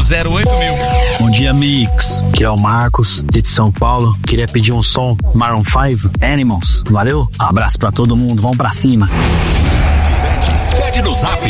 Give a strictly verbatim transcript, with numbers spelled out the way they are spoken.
zero oito mil. Bom dia, Mix. Aqui é o Marcos, de São Paulo. Queria pedir um som Maroon cinco, Animals. Valeu? Abraço pra todo mundo, vamos pra cima. Pede no Zap